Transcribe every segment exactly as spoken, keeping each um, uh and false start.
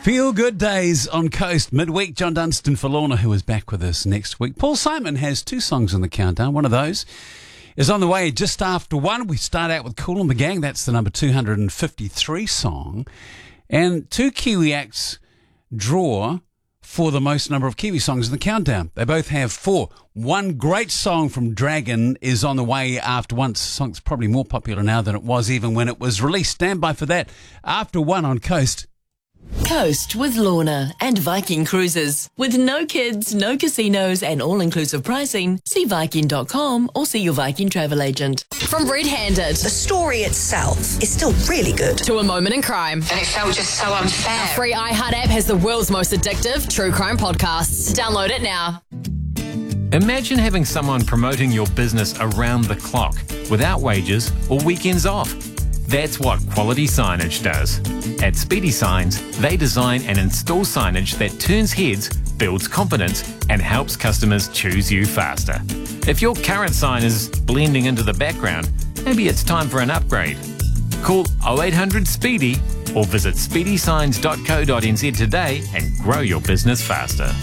Feel Good Days on Coast. Midweek, John Dunstan for Lorna, who is back with us next week. Paul Simon has two songs in the countdown. One of those is on the way just after one. We start out with Kool and the Gang. That's the number two hundred fifty-three song. And two Kiwi acts draw for the most number of Kiwi songs in the countdown. They both have four. One great song from Dragon is on the way after one. The song's probably more popular now than it was even when it was released. Stand by for that. After one on Coast. Coast with Lorna and Viking Cruises. With no kids, no casinos and all-inclusive pricing, see Viking dot com or see your Viking travel agent. From Red Handed The story itself is still really good. to A Moment in Crime, And it felt just so unfair. our free iHeart app has the world's most addictive true crime podcasts. Download it now. Imagine having someone promoting your business around the clock without wages or weekends off. That's what Quality Signage does. At Speedy Signs, they design and install signage that turns heads, builds confidence, and helps customers choose you faster. If your current sign is blending into the background, maybe it's time for an upgrade. Call oh eight hundred SPEEDY or visit speedy signs dot co dot n z today and grow your business faster.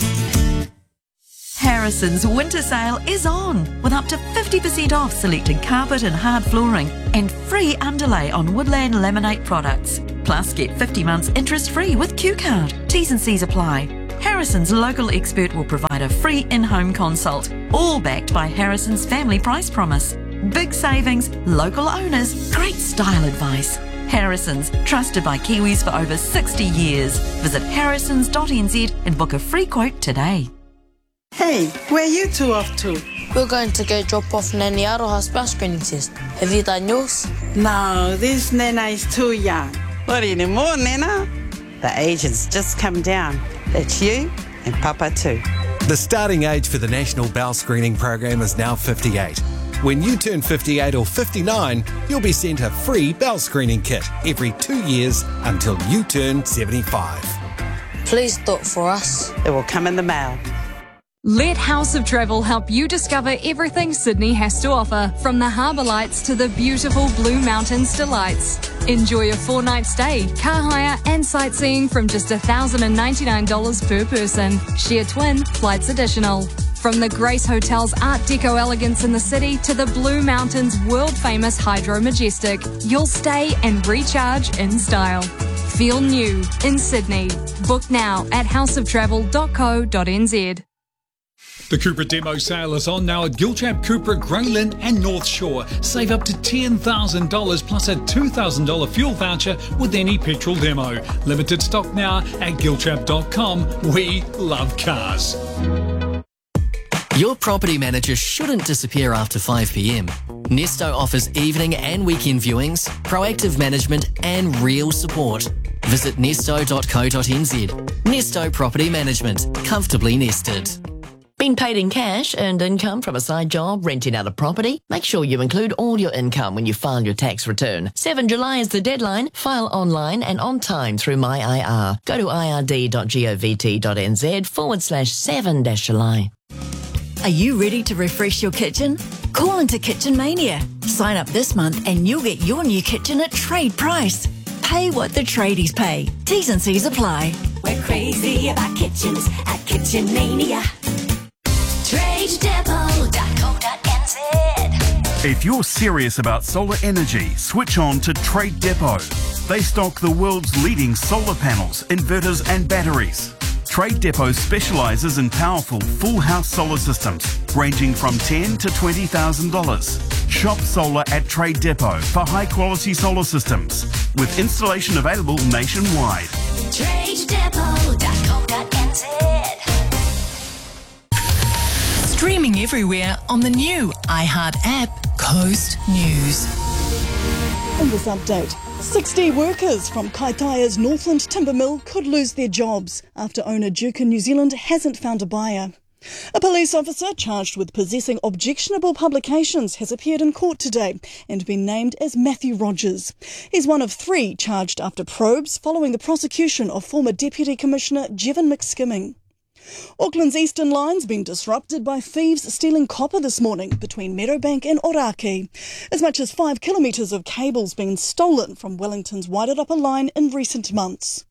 Harrison's winter sale is on with up to fifty percent off selected carpet and hard flooring and free underlay on Woodland Laminate products. Plus get fifty months interest free with Q Card. T's and C's apply. Harrison's local expert will provide a free in-home consult, all backed by Harrison's family price promise. Big savings, local owners, great style advice. Harrison's, trusted by Kiwis for over sixty years. Visit harrisons dot n z and book a free quote today. Hey, where you two off to? We're going to go drop off Nanny Aroha's bus screening test. Have you done yours? No, this Nana is too young. Not anymore, Nana. The age has just come down. That's you and Papa too. The starting age for the National Bowel Screening Program is now fifty-eight. When you turn fifty-eight or fifty-nine, you'll be sent a free bowel screening kit every two years until you turn seventy-five. Please do it for us. It will come in the mail. Let House of Travel help you discover everything Sydney has to offer, from the harbour lights to the beautiful Blue Mountains delights. Enjoy a four-night stay, car hire and sightseeing from just one thousand ninety-nine dollars per person. Share twin, flights additional. From the Grace Hotel's Art Deco elegance in the city to the Blue Mountains' world-famous Hydro Majestic, you'll stay and recharge in style. Feel new in Sydney. Book now at house of travel dot co dot n z. The Cupra demo sale is on now at Giltrap, Cupra, Greyland and North Shore. Save up to ten thousand dollars plus a two thousand dollars fuel voucher with any petrol demo. Limited stock now at giltrap dot com. We love cars. Your property manager shouldn't disappear after five p m. Nesto offers evening and weekend viewings, proactive management and real support. Visit nesto dot co dot n z. Nesto Property Management. Comfortably nested. Been paid in cash, earned income from a side job, renting out a property? Make sure you include all your income when you file your tax return. seventh of July is the deadline. File online and on time through My I R. Go to I R D dot govt dot n z forward slash seven dash July. Are you ready to refresh your kitchen? Call into Kitchen Mania. Sign up this month and you'll get your new kitchen at trade price. Pay what the tradies pay. T's and C's apply. We're crazy about kitchens at Kitchen Mania. trade depot dot co dot n z. If you're serious about solar energy, switch on to Trade Depot. They stock the world's leading solar panels, inverters and batteries. Trade Depot specialises in powerful full house solar systems ranging from ten thousand dollars to twenty thousand dollars. Shop solar at Trade Depot for high quality solar systems with installation available nationwide. trade depot dot co dot n z. Streaming everywhere on the new iHeart app, Coast News. In this update, sixty workers from Kaitaia's Northland Timber Mill could lose their jobs after owner Duke in New Zealand hasn't found a buyer. A police officer charged with possessing objectionable publications has appeared in court today and been named as Matthew Rogers. He's one of three charged after probes following the prosecution of former Deputy Commissioner Jevon McSkimming. Auckland's eastern line's been disrupted by thieves stealing copper this morning between Meadowbank and Oraki. As much as five kilometres of cable's been stolen from Wellington's Wairarapa line in recent months.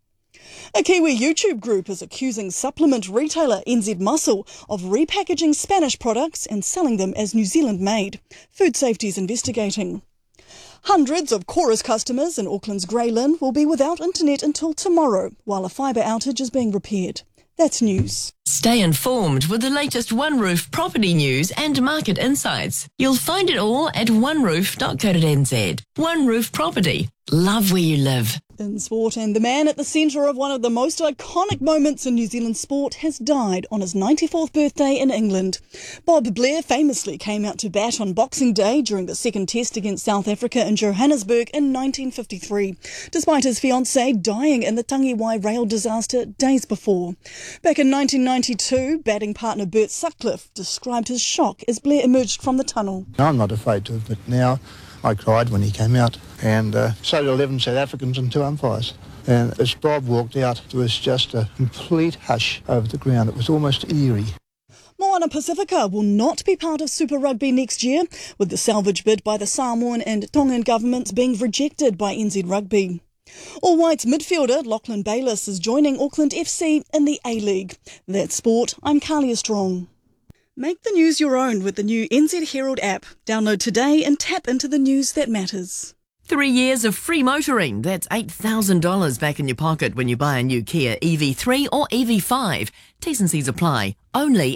A Kiwi YouTube group is accusing supplement retailer N Z Muscle of repackaging Spanish products and selling them as New Zealand-made. Food Safety is investigating. Hundreds of Chorus customers in Auckland's Grey Lynn will be without internet until tomorrow, while a fibre outage is being repaired. That's news. Stay informed with the latest One Roof property news and market insights. You'll find it all at one roof dot co dot n z. One Roof Property. Love where you live. In sport, and the man at the centre of one of the most iconic moments in New Zealand sport has died on his ninety-fourth birthday in England. Bob Blair famously came out to bat on Boxing Day during the second test against South Africa in Johannesburg in nineteen fifty-three, despite his fiancée dying in the Tangiwai rail disaster days before. Back in nineteen ninety-two, batting partner Bert Sutcliffe described his shock as Blair emerged from the tunnel. I'm not afraid to admit now, I cried when he came out, and uh, so did eleven South Africans and two umpires. And as Bob walked out, there was just a complete hush over the ground. It was almost eerie. Moana Pacifica will not be part of Super Rugby next year, with the salvage bid by the Samoan and Tongan governments being rejected by N Z Rugby. All Whites midfielder Lachlan Bayliss is joining Auckland F C in the A-League. That's sport. I'm Carlia Strong. Make the news your own with the new N Z Herald app. Download today and tap into the news that matters. Three years of free motoring. That's eight thousand dollars back in your pocket when you buy a new Kia E V three or E V five. T's and C's apply. Only